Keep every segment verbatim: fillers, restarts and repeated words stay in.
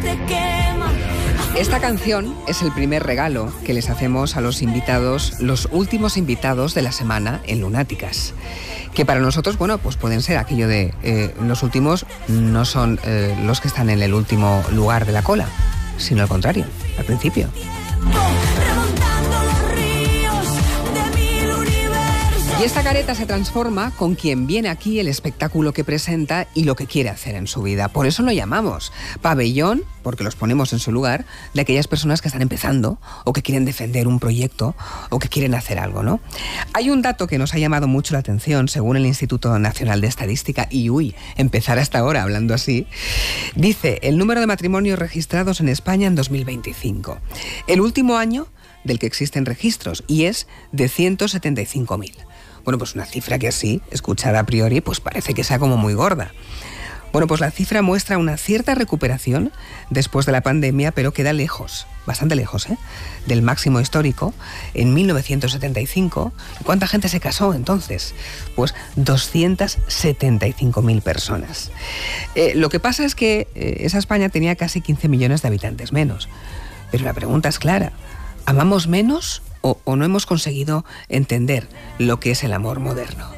te quema. Esta canción es el primer regalo que les hacemos a los invitados, los últimos invitados de la semana en Lunáticas. Que para nosotros, bueno, pues pueden ser aquello de eh, los últimos no son eh, los que están en el último lugar de la cola, sino al contrario, al principio. Y esta careta se transforma con quien viene aquí, el espectáculo que presenta y lo que quiere hacer en su vida. Por eso lo llamamos pabellón, porque los ponemos en su lugar, de aquellas personas que están empezando o que quieren defender un proyecto o que quieren hacer algo, ¿no? Hay un dato que nos ha llamado mucho la atención, según el Instituto Nacional de Estadística, y uy, empezar hasta ahora hablando así, dice el número de matrimonios registrados en España en dos mil veinticinco. El último año del que existen registros, y es de ciento setenta y cinco mil. Bueno, pues una cifra que así, escuchada a priori, pues parece que sea como muy gorda. Bueno, pues la cifra muestra una cierta recuperación después de la pandemia, pero queda lejos, bastante lejos, ¿eh?, del máximo histórico en mil novecientos setenta y cinco. ¿Cuánta gente se casó entonces? Pues doscientas setenta y cinco mil personas. Eh, lo que pasa es que eh, esa España tenía casi quince millones de habitantes menos. Pero la pregunta es clara: ¿amamos menos o, o no hemos conseguido entender lo que es el amor moderno?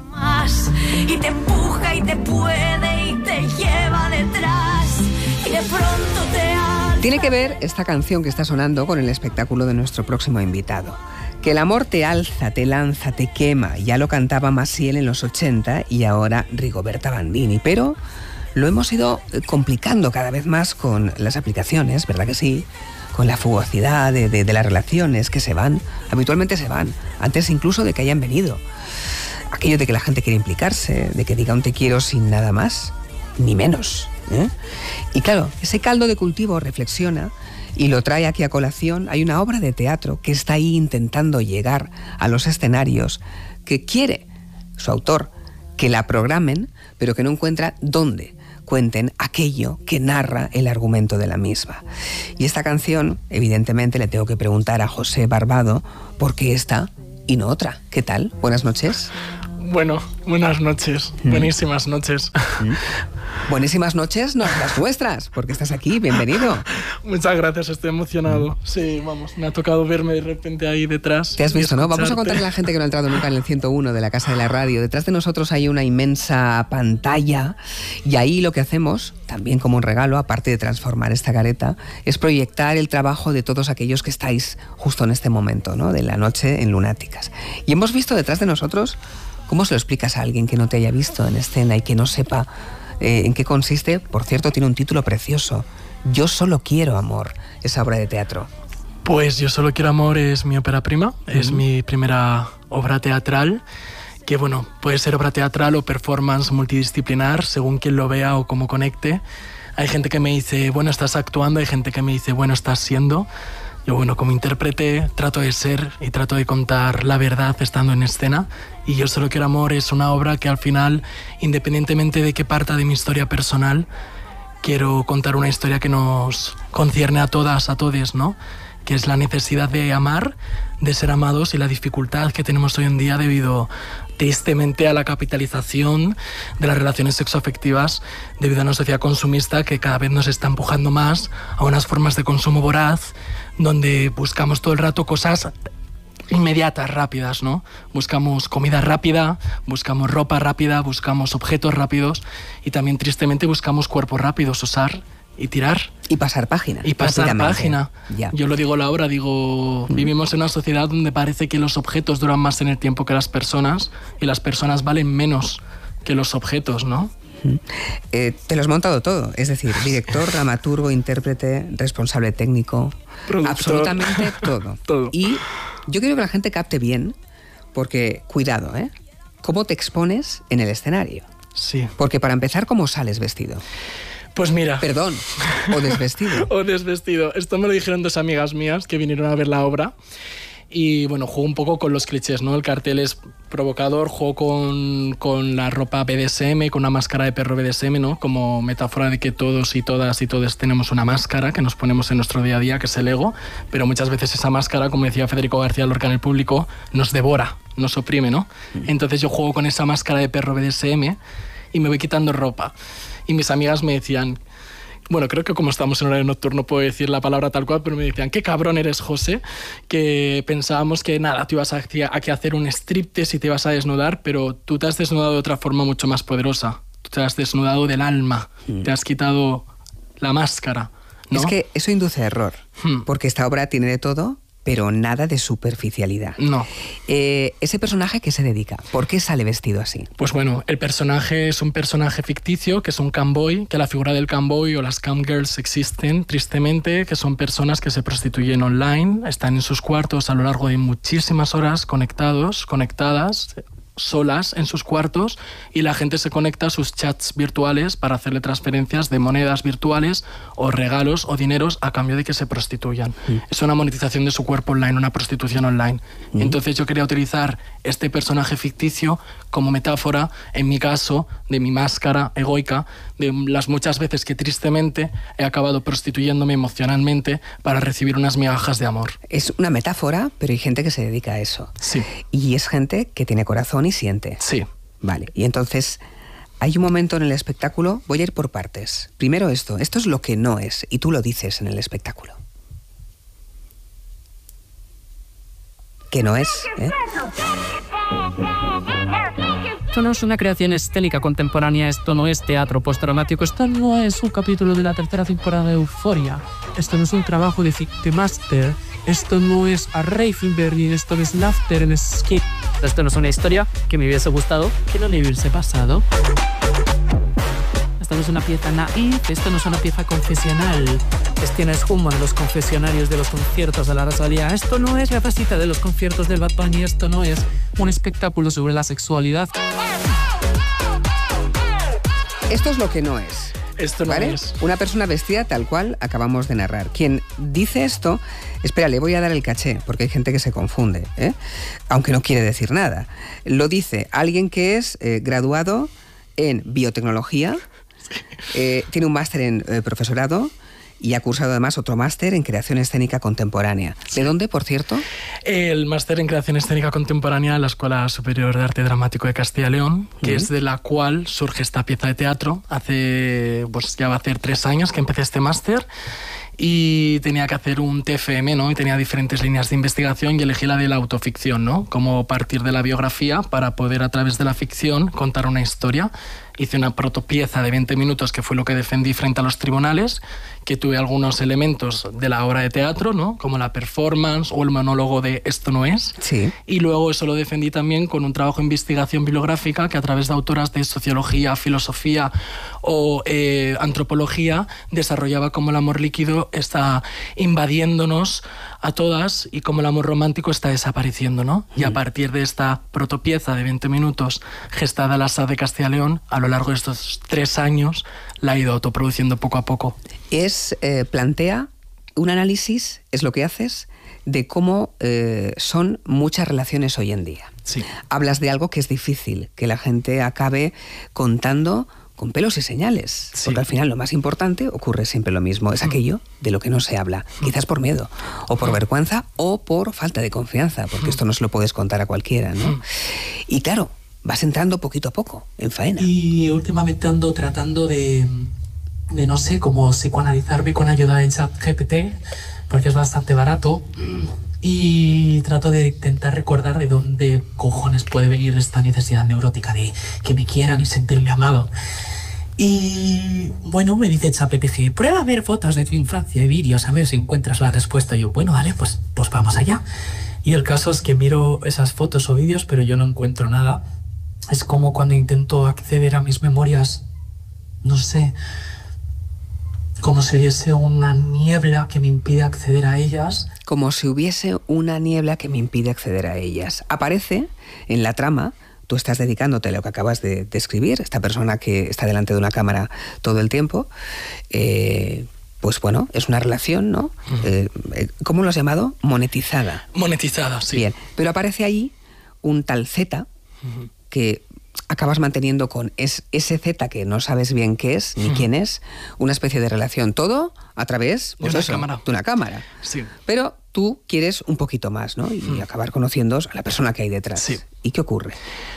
Y te empuja y te puede y te lleva detrás y de pronto te alza. Tiene que ver esta canción que está sonando con el espectáculo de nuestro próximo invitado. Que el amor te alza, te lanza, te quema. Ya lo cantaba Maciel en los ochenta y ahora Rigoberta Bandini. Pero lo hemos ido complicando cada vez más con las aplicaciones, ¿verdad que sí? Con la fugacidad de, de, de las relaciones que se van, habitualmente se van, antes incluso de que hayan venido. Aquello de que la gente quiere implicarse, de que diga un te quiero sin nada más, ni menos, ¿eh? Y claro, ese caldo de cultivo reflexiona y lo trae aquí a colación. Hay una obra de teatro que está ahí intentando llegar a los escenarios, que quiere su autor que la programen, pero que no encuentra dónde cuenten aquello que narra el argumento de la misma. Y esta canción, evidentemente, le tengo que preguntar a José Barbado por qué esta y no otra. ¿Qué tal? Buenas noches. Bueno, buenas noches, mm. buenísimas noches. Mm. Buenísimas noches, no las nuestras, porque estás aquí, bienvenido. Muchas gracias, estoy emocionado. Sí, vamos, me ha tocado verme de repente ahí detrás. Te has visto, ¿no? Vamos a contarle a la gente que no ha entrado nunca en el ciento uno de la Casa de la Radio. Detrás de nosotros hay una inmensa pantalla y ahí lo que hacemos, también como un regalo, aparte de transformar esta careta, es proyectar el trabajo de todos aquellos que estáis justo en este momento, ¿no?, de la noche en Lunáticas. Y hemos visto detrás de nosotros. ¿Cómo se lo explicas a alguien que no te haya visto en escena y que no sepa eh, en qué consiste? Por cierto, tiene un título precioso. Yo solo quiero amor, esa obra de teatro. Pues Yo solo quiero amor es mi ópera prima, uh-huh. es mi primera obra teatral, que bueno, puede ser obra teatral o performance multidisciplinar, según quien lo vea o cómo conecte. Hay gente que me dice, bueno, estás actuando, hay gente que me dice, bueno, estás siendo. Yo, bueno, como intérprete trato de ser y trato de contar la verdad estando en escena, y Yo solo quiero amor es una obra que al final, independientemente de que parta de mi historia personal, quiero contar una historia que nos concierne a todas, a todes, ¿no?, que es la necesidad de amar, de ser amados, y la dificultad que tenemos hoy en día debido, tristemente, a la capitalización de las relaciones sexoafectivas debido a una sociedad consumista que cada vez nos está empujando más a unas formas de consumo voraz donde buscamos todo el rato cosas inmediatas, rápidas, ¿no? Buscamos comida rápida, buscamos ropa rápida, buscamos objetos rápidos y también, tristemente, buscamos cuerpos rápidos, usar y tirar. Y pasar página. Y pasar página. Ya. Yo lo digo a la hora, digo, mm. vivimos en una sociedad donde parece que los objetos duran más en el tiempo que las personas y las personas valen menos que los objetos, ¿no? Eh, te lo has montado todo, es decir, director, dramaturgo, intérprete, responsable técnico, productor. Absolutamente todo. todo. Y yo quiero que la gente capte bien, porque, cuidado, ¿eh? ¿Cómo te expones en el escenario? Sí. Porque para empezar, ¿cómo sales vestido? Pues mira... Perdón, o desvestido. o desvestido. Esto me lo dijeron dos amigas mías que vinieron a ver la obra. Y bueno, juego un poco con los clichés, ¿no? El cartel es provocador, juego con, con la ropa B D S M, con una máscara de perro B D S M, ¿no? Como metáfora de que todos y todas y todos tenemos una máscara que nos ponemos en nuestro día a día, que es el ego, pero muchas veces esa máscara, como decía Federico García Lorca en El Público, nos devora, nos oprime, ¿no? Entonces yo juego con esa máscara de perro B D S M y me voy quitando ropa. Y mis amigas me decían, bueno, creo que como estamos en horario nocturno puedo decir la palabra tal cual, pero me decían, qué cabrón eres, José, que pensábamos que nada, tú ibas aquí a hacer un striptease y te ibas a desnudar, pero tú te has desnudado de otra forma mucho más poderosa. Tú te has desnudado del alma, mm. te has quitado la máscara, ¿no? Es que eso induce a error, hmm. porque esta obra tiene de todo, pero nada de superficialidad. No. Eh, ¿Ese personaje qué se dedica? ¿Por qué sale vestido así? Pues bueno, el personaje es un personaje ficticio, que es un camboy, que la figura del camboy o las camgirls existen, tristemente, que son personas que se prostituyen online, están en sus cuartos a lo largo de muchísimas horas conectados, conectadas, solas en sus cuartos, y la gente se conecta a sus chats virtuales para hacerle transferencias de monedas virtuales o regalos o dineros a cambio de que se prostituyan. Mm. Es una monetización de su cuerpo online, una prostitución online. Mm. Entonces yo quería utilizar este personaje ficticio como metáfora, en mi caso, de mi máscara egoica, de las muchas veces que tristemente he acabado prostituyéndome emocionalmente para recibir unas migajas de amor. Es una metáfora, pero hay gente que se dedica a eso. Sí. Y es gente que tiene corazón y siente. Sí. Vale, y entonces hay un momento en el espectáculo, voy a ir por partes. Primero esto, esto es lo que no es, y tú lo dices en el espectáculo. Que no es, ¿eh? Esto no es una creación escénica contemporánea, esto no es teatro postdramático, esto no es un capítulo de la tercera temporada de Euphoria, esto no es un trabajo de Master, esto no es a rave in Berlin, esto no es Laughter en Escape. Esto no es una historia que me hubiese gustado que no le hubiese pasado. Esto no es una pieza naif, esto no es una pieza confesional. Esto no es humo de los confesionarios de los conciertos de la Rosalía. Esto no es la facita de los conciertos del Bad Bunny. Esto no es un espectáculo sobre la sexualidad. Esto es lo que no es. Esto no ¿vale? es. Una persona vestida tal cual acabamos de narrar. Quien dice esto, espera, le voy a dar el caché, porque hay gente que se confunde, ¿eh? Aunque no quiere decir nada. Lo dice alguien que es eh, graduado en biotecnología, eh, tiene un máster en eh, profesorado, y ha cursado además otro máster en creación escénica contemporánea. Sí. ¿De dónde, por cierto? El máster en creación escénica contemporánea en la Escuela Superior de Arte Dramático de Castilla y León, que uh-huh. es de la cual surge esta pieza de teatro. Hace, pues ya va a hacer tres años que empecé este máster y tenía que hacer un T F M, ¿no? Y tenía diferentes líneas de investigación y elegí la de la autoficción, ¿no? Como partir de la biografía para poder a través de la ficción contar una historia. Hice una protopieza de veinte minutos que fue lo que defendí frente a los tribunales, que tuve algunos elementos de la obra de teatro, ¿no? Como la performance o el monólogo de Esto no es. Sí. Y luego eso lo defendí también con un trabajo de investigación bibliográfica que a través de autoras de sociología, filosofía o eh, antropología desarrollaba cómo el amor líquido está invadiéndonos a todas y cómo el amor romántico está desapareciendo, ¿no? Mm. Y a partir de esta protopieza de veinte minutos gestada en la S A D de Castilla y León, a lo largo de estos tres años la he ido autoproduciendo poco a poco. Es, eh, plantea un análisis, es lo que haces, de cómo eh, son muchas relaciones hoy en día. Sí. Hablas de algo que es difícil, que la gente acabe contando con pelos y señales, sí. porque al final lo más importante ocurre siempre lo mismo, es aquello de lo que no se habla, quizás por miedo, o por vergüenza, o por falta de confianza, porque esto no se lo puedes contar a cualquiera, ¿no? Y claro, vas entrando poquito a poco en faena. Y últimamente ando tratando de, de no sé, cómo psicoanalizarme con ayuda de ChatGPT, porque es bastante barato, y trato de intentar recordar de dónde cojones puede venir esta necesidad neurótica de que me quieran y sentirme amado. Y bueno, me dice ChatGPT, prueba a ver fotos de tu infancia y vídeos, a ver si encuentras la respuesta. Y yo, bueno, vale, pues, pues vamos allá. Y el caso es que miro esas fotos o vídeos, pero yo no encuentro nada. Es como cuando intento acceder a mis memorias, no sé, como si hubiese una niebla que me impide acceder a ellas. Como si hubiese una niebla que me impide acceder a ellas. Aparece en la trama, tú estás dedicándote a lo que acabas de describir, esta persona que está delante de una cámara todo el tiempo, eh, pues bueno, es una relación, ¿no? Uh-huh. Eh, ¿Cómo lo has llamado? Monetizada. Monetizada, sí. Bien, pero aparece ahí un tal Z, uh-huh. que acabas manteniendo con es, ese Z que no sabes bien qué es ni uh-huh. quién es, una especie de relación, todo a través pues de, una eso, cámara. de una cámara. Sí. Pero tú quieres un poquito más, ¿no? Y uh-huh. acabar conociendo a la persona que hay detrás. Sí. ¿Y qué ocurre?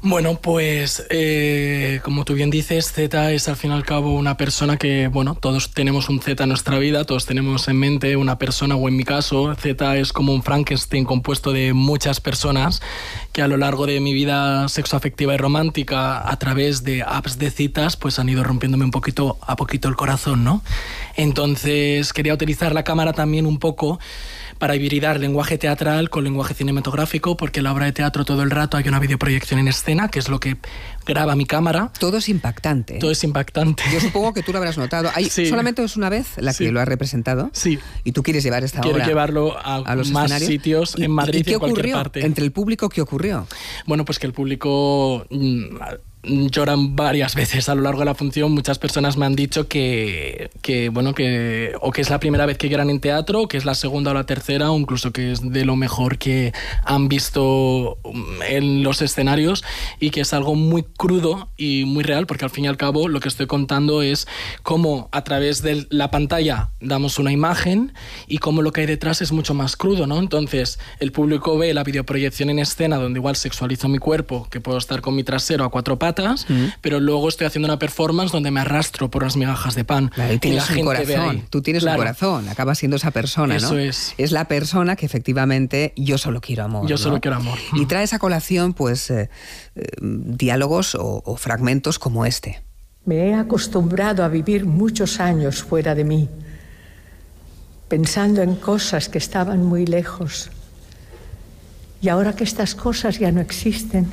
Bueno, pues eh, como tú bien dices, Z es al fin y al cabo una persona que, bueno, todos tenemos un Z en nuestra vida, todos tenemos en mente una persona, o en mi caso, Z es como un Frankenstein compuesto de muchas personas que a lo largo de mi vida sexoafectiva y romántica, a través de apps de citas, pues han ido rompiéndome un poquito a poquito el corazón, ¿no? Entonces quería utilizar la cámara también un poco para hibridar lenguaje teatral con lenguaje cinematográfico, porque en la obra de teatro todo el rato hay una videoproyección en escena, que es lo que graba mi cámara. Todo es impactante. Todo es impactante. Yo supongo que tú lo habrás notado. Hay, sí. Solamente es una vez la que sí. lo has representado. Sí. Y tú quieres llevar esta Quiero obra llevarlo a, a los más escenarios. sitios en Madrid y, ¿y en cualquier ocurrió? parte. Entre el público, ¿qué ocurrió? Bueno, pues que el público mmm, lloran varias veces a lo largo de la función. Muchas personas me han dicho que, que, bueno, que o que es la primera vez que lloran en teatro, o que es la segunda o la tercera, o incluso que es de lo mejor que han visto en los escenarios, y que es algo muy crudo y muy real, porque al fin y al cabo lo que estoy contando es cómo a través de la pantalla damos una imagen y cómo lo que hay detrás es mucho más crudo, ¿no? Entonces el público ve la videoproyección en escena donde igual sexualizo mi cuerpo, que puedo estar con mi trasero a cuatro patas, Mm. pero luego estoy haciendo una performance donde me arrastro por las migajas de pan. Claro, y tienes y la un gente corazón, ve ahí. tú tienes Claro. un corazón, acabas siendo esa persona, Eso ¿no? es. Es la persona que efectivamente yo solo quiero amor. Yo ¿no? solo quiero amor. Y traes a colación, pues, eh, eh, diálogos o, o fragmentos como este. Me he acostumbrado a vivir muchos años fuera de mí, pensando en cosas que estaban muy lejos. Y ahora que estas cosas ya no existen,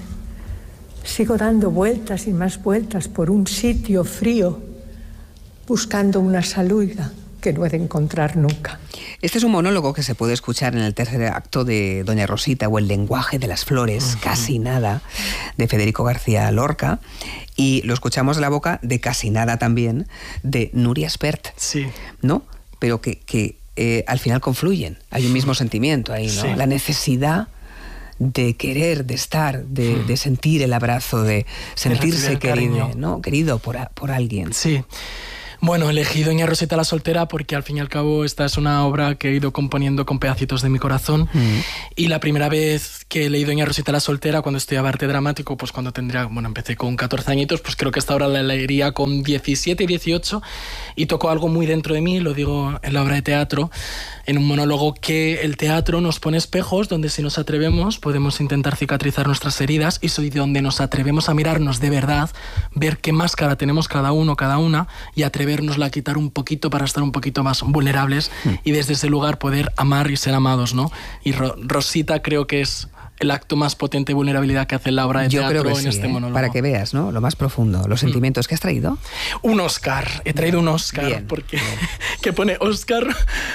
sigo dando vueltas y más vueltas por un sitio frío, buscando una salida que no he de encontrar nunca. Este es un monólogo que se puede escuchar en el tercer acto de Doña Rosita, o El lenguaje de las flores, uh-huh. Casi nada, de Federico García Lorca, y lo escuchamos de la boca de Casi nada también, de Nuria Espert. Sí. ¿No? Pero que, que eh, al final confluyen, hay un mismo sentimiento ahí, ¿no? Sí. La necesidad de querer, de estar, de, hmm. de sentir el abrazo, de sentirse querido, ¿no? Querido por, a, por alguien. Sí. Bueno, he elegido Doña Rosita la soltera porque al fin y al cabo esta es una obra que he ido componiendo con pedacitos de mi corazón. Mm. Y la primera vez que leí Doña Rosita la soltera, cuando estudiaba arte dramático, pues cuando tendría, bueno, empecé con catorce añitos, pues creo que esta obra la leería con diecisiete y dieciocho, y tocó algo muy dentro de mí, lo digo en la obra de teatro, en un monólogo, que el teatro nos pone espejos donde, si nos atrevemos, podemos intentar cicatrizar nuestras heridas, y soy donde nos atrevemos a mirarnos de verdad, ver qué máscara tenemos cada uno, cada una, y atrevernosla a quitar un poquito para estar un poquito más vulnerables, mm. y desde ese lugar poder amar y ser amados, ¿no? Y Ro- Rosita creo que es el acto más potente de vulnerabilidad que hace la obra de Yo teatro creo que en sí, este ¿eh? monólogo. Para que veas, ¿no? Lo más profundo, los sentimientos. Mm. ¿Qué has traído? Un Oscar. He traído un Oscar. Bien, porque bien. que pone Oscar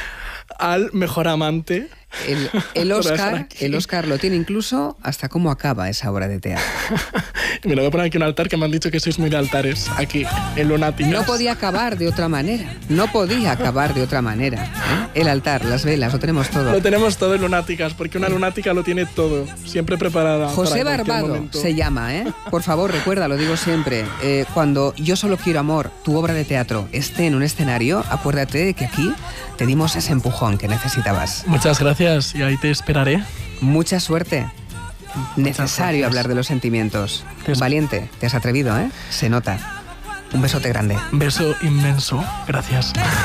al mejor amante. El, el, Oscar, el Oscar lo tiene incluso hasta cómo acaba esa obra de teatro. Me lo voy a poner aquí un altar, que me han dicho que sois muy de altares, aquí, en Lunáticas. No podía acabar de otra manera. No podía acabar de otra manera. ¿eh? El altar, las velas, lo tenemos todo. Lo tenemos todo en Lunáticas, porque una lunática lo tiene todo, siempre preparada. José para Barbado momento. Se llama, ¿eh? Por favor, recuerda, lo digo siempre. Eh, cuando Yo solo quiero amor, tu obra de teatro, esté en un escenario, acuérdate de que aquí te dimos ese empujón que necesitabas. Muchas gracias, y ahí te esperaré. Mucha suerte. Muchas Necesario gracias. hablar de los sentimientos. Te Valiente, te has atrevido, ¿eh? Se nota. Un besote grande. Un beso inmenso. Gracias.